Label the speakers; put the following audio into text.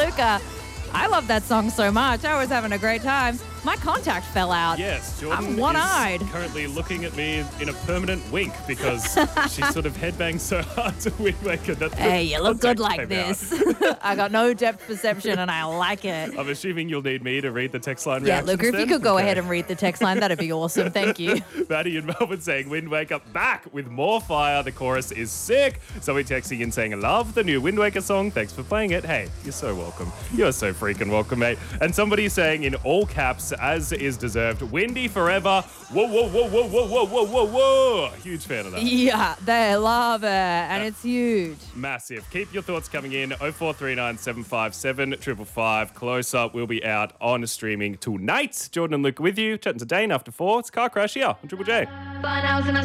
Speaker 1: Luca. I love that song so much. I was having a great time. My contact fell out.
Speaker 2: Yes, Jordan
Speaker 1: I'm one-eyed.
Speaker 2: is currently looking at me in a permanent wink because she sort of headbangs so hard to Wind Waker that the
Speaker 1: Hey, you look good
Speaker 2: contact
Speaker 1: like
Speaker 2: came out.
Speaker 1: this. I got no depth perception and I like it.
Speaker 2: I'm assuming you'll need me to read the text line
Speaker 1: Yeah,
Speaker 2: reactions
Speaker 1: Luca, if you
Speaker 2: then?
Speaker 1: could go
Speaker 2: Okay.
Speaker 1: ahead and read the text line, that'd be awesome. Thank you.
Speaker 2: Maddie in Melbourne saying Wind Waker back with more fire. The chorus is sick. Zoe texting in saying, love the new Wind Waker song. Thanks for playing it. Hey, you're so welcome. You're so freaking welcome, mate. And somebody saying in all caps, as is deserved, Windy forever. Whoa, whoa, whoa, whoa, whoa, whoa, whoa, whoa, whoa. Huge fan of that.
Speaker 1: Yeah, they love it and it's huge.
Speaker 2: Massive. Keep your thoughts coming in. 0439 757 555. Close Up will be out on streaming tonight. Jordan and Luke with you. Chatting to Dane after 4. It's Car Crash here on Triple J.
Speaker 3: Fun house and I